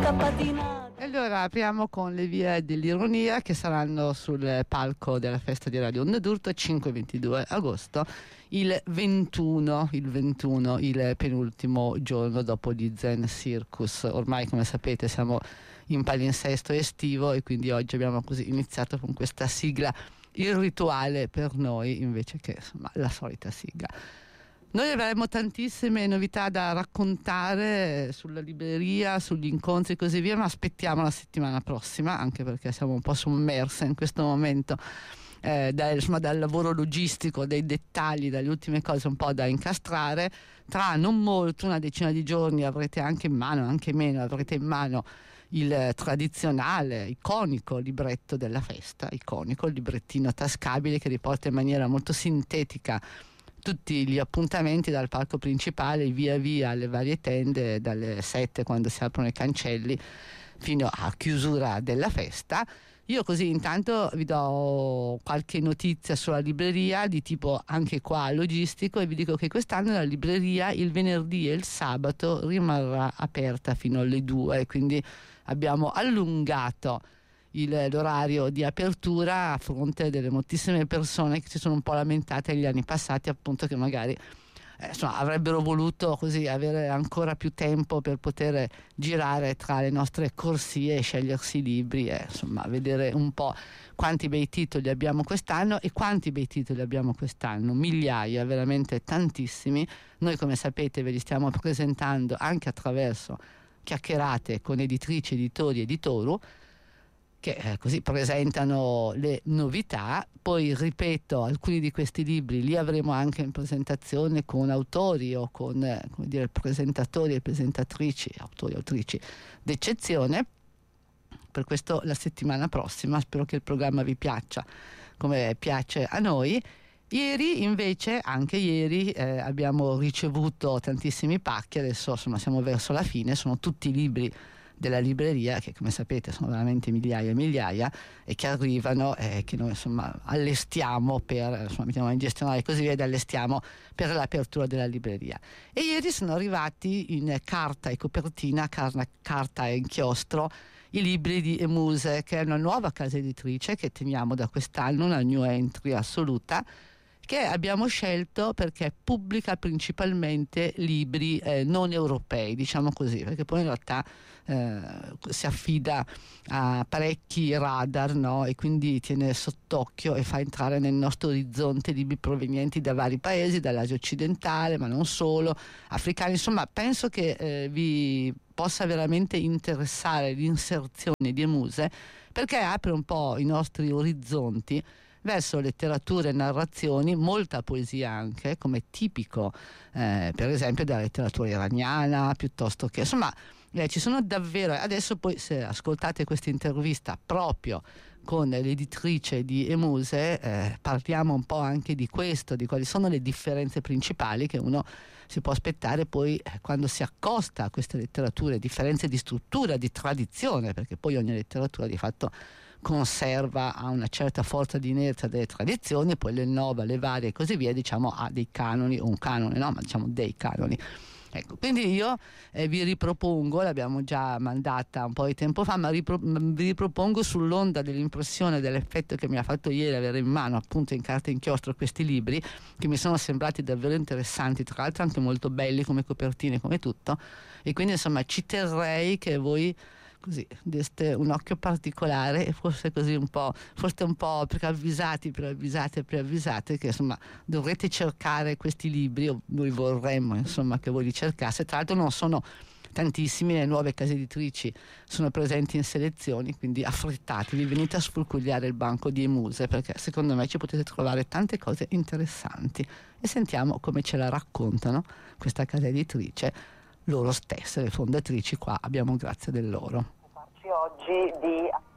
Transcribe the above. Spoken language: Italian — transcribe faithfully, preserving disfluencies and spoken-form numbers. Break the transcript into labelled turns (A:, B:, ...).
A: sta patinando.
B: E allora apriamo con le vie dell'ironia, che saranno sul palco della festa di Radio Onda d'Urto cinque e ventidue agosto, il ventuno, il ventuno, il penultimo giorno dopo gli Zen Circus. Ormai, come sapete, siamo in palinsesto estivo e quindi oggi abbiamo così iniziato con questa sigla irrituale per noi, invece che insomma la solita sigla. Noi avremo tantissime novità da raccontare sulla libreria, sugli incontri e così via, ma aspettiamo la settimana prossima, anche perché siamo un po' sommerse in questo momento eh, da, insomma, dal lavoro logistico, dei dettagli, dalle ultime cose un po' da incastrare. Tra non molto, una decina di giorni, avrete anche in mano, anche meno, avrete in mano il tradizionale, iconico libretto della festa, iconico, il librettino tascabile che riporta in maniera molto sintetica tutti gli appuntamenti dal palco principale via via alle varie tende, dalle sette quando si aprono i cancelli fino a chiusura della festa. Io così intanto vi do qualche notizia sulla libreria di tipo anche qua logistico e vi dico che quest'anno la libreria il venerdì e il sabato rimarrà aperta fino alle due, quindi abbiamo allungato il, l'orario di apertura a fronte delle moltissime persone che si sono un po' lamentate negli anni passati, appunto, che magari eh, insomma, avrebbero voluto così avere ancora più tempo per poter girare tra le nostre corsie e scegliersi i libri e insomma vedere un po' quanti bei titoli abbiamo quest'anno. E quanti bei titoli abbiamo quest'anno? Migliaia, veramente tantissimi. Noi, come sapete, ve li stiamo presentando anche attraverso chiacchierate con editrici, editori, editori che eh, così presentano le novità. Poi ripeto, alcuni di questi libri li avremo anche in presentazione con autori o con eh, come dire, presentatori e presentatrici, autori e autrici d'eccezione. Per questo la settimana prossima spero che il programma vi piaccia come piace a noi. Ieri invece, anche ieri, eh, abbiamo ricevuto tantissimi pacchi, adesso insomma siamo verso la fine, sono tutti libri della libreria che, come sapete, sono veramente migliaia e migliaia e che arrivano e eh, che noi insomma allestiamo per, insomma mettiamo in gestionale così via, ed allestiamo per l'apertura della libreria. E ieri sono arrivati in carta e copertina, carna, carta e inchiostro, i libri di Emuse, che è una nuova casa editrice che teniamo da quest'anno, una new entry assoluta, che abbiamo scelto perché pubblica principalmente libri eh, non europei, diciamo così, perché poi in realtà eh, si affida a parecchi radar, no? E quindi tiene sott'occhio e fa entrare nel nostro orizzonte libri provenienti da vari paesi, dall'Asia occidentale, ma non solo, africani. Insomma, penso che eh, vi possa veramente interessare l'inserzione di Emuse, perché apre un po' i nostri orizzonti verso letterature e narrazioni, molta poesia anche, come tipico eh, per esempio della letteratura iraniana, piuttosto che insomma eh, ci sono davvero. Adesso poi, se ascoltate questa intervista proprio con l'editrice di Emuse, eh, parliamo un po' anche di questo, di quali sono le differenze principali che uno si può aspettare poi eh, quando si accosta a queste letterature, differenze di struttura, di tradizione, perché poi ogni letteratura di fatto conserva a una certa forza di inerzia delle tradizioni e poi le innova, le varie e così via, diciamo ha dei canoni, o un canone, no, ma diciamo dei canoni. Ecco, quindi io eh, vi ripropongo, l'abbiamo già mandata un po' di tempo fa, ma ripro- vi ripropongo sull'onda dell'impressione, dell'effetto che mi ha fatto ieri avere in mano appunto in carta e inchiostro questi libri, che mi sono sembrati davvero interessanti, tra l'altro anche molto belli come copertine, come tutto, e quindi insomma ci terrei che voi così deste un occhio particolare e forse così un po', forse un po' preavvisati, preavvisate, preavvisate che insomma dovrete cercare questi libri, o noi vorremmo insomma che voi li cercaste. Tra l'altro non sono tantissimi, le nuove case editrici sono presenti in selezioni, quindi affrettatevi, venite a sfurcugliare il banco di Emuse, perché secondo me ci potete trovare tante cose interessanti. E sentiamo come ce la raccontano questa casa editrice, loro stesse, le fondatrici. Qua abbiamo grazia del loro.
C: Oggi di